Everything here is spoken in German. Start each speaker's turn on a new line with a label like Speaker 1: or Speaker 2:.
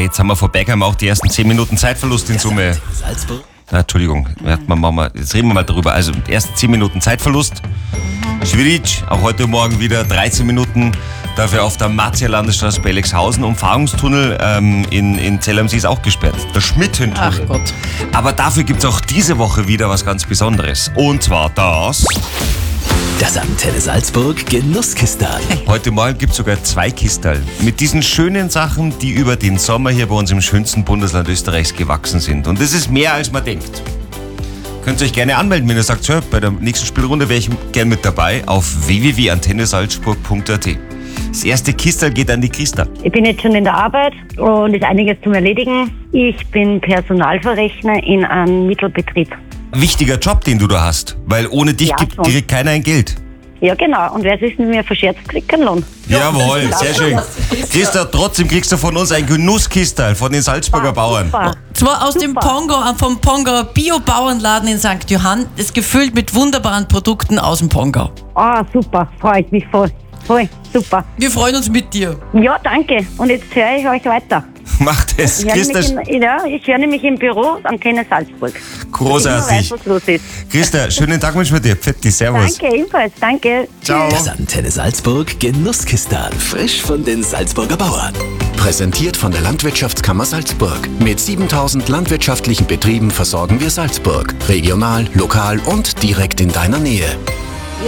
Speaker 1: jetzt haben wir vor Bergheim auch die ersten 10 Minuten Zeitverlust in Summe. Entschuldigung, jetzt reden wir mal drüber. Also, die ersten 10 Minuten Zeitverlust. Schwierig, auch heute Morgen wieder 13 Minuten. Dafür auf der Martia-Landesstraße bei Elixhausen. Umfahrungstunnel in Zell am See ist auch gesperrt. Der Schmittentunnel.
Speaker 2: Ach Gott.
Speaker 1: Aber dafür gibt es auch diese Woche wieder was ganz Besonderes. Und zwar das.
Speaker 3: Das Antenne Salzburg Genusskistal.
Speaker 1: Heute Morgen gibt es sogar 2 Kistal. Mit diesen schönen Sachen, die über den Sommer hier bei uns im schönsten Bundesland Österreichs gewachsen sind. Und das ist mehr, als man denkt. Könnt ihr euch gerne anmelden, wenn ihr sagt, so, bei der nächsten Spielrunde wäre ich gern mit dabei auf www.antennesalzburg.at. Das erste Kistal geht an die Christa.
Speaker 4: Ich bin jetzt schon in der Arbeit und ist einiges zum Erledigen. Ich bin Personalverrechner in einem Mittelbetrieb.
Speaker 1: Wichtiger Job, den du da hast, weil ohne dich
Speaker 4: Ja, schon.
Speaker 1: kriegt keiner ein Geld.
Speaker 4: Ja, genau. Und wer es ist mit mir verscherzt, kriegt keinen Lohn.
Speaker 1: Jawohl, sehr schön. Christa, trotzdem kriegst du von uns ein Genusskistal von den Salzburger Bauern.
Speaker 4: Super.
Speaker 2: Zwar aus dem
Speaker 4: Super.
Speaker 2: vom Pongauer Bio-Bauernladen in St. Johann, ist gefüllt mit wunderbaren Produkten aus dem Pongau.
Speaker 4: Ah, super. Freue ich mich voll. Voll. Super.
Speaker 2: Wir freuen uns mit dir.
Speaker 4: Ja, danke. Und jetzt höre ich euch weiter.
Speaker 1: Macht es.
Speaker 4: Ich höre
Speaker 1: Christa,
Speaker 4: nämlich im Büro Antenne Salzburg.
Speaker 1: großartig.
Speaker 4: Ich weiß, was los ist.
Speaker 1: Christa, schönen Tag mit dir. Pfitti, servus.
Speaker 4: Danke, ebenfalls. Danke.
Speaker 1: Ciao.
Speaker 3: Das Antenne Salzburg Genusskistal. Frisch von den Salzburger Bauern. Präsentiert von der Landwirtschaftskammer Salzburg. Mit 7000 landwirtschaftlichen Betrieben versorgen wir Salzburg. Regional, lokal und direkt in deiner Nähe.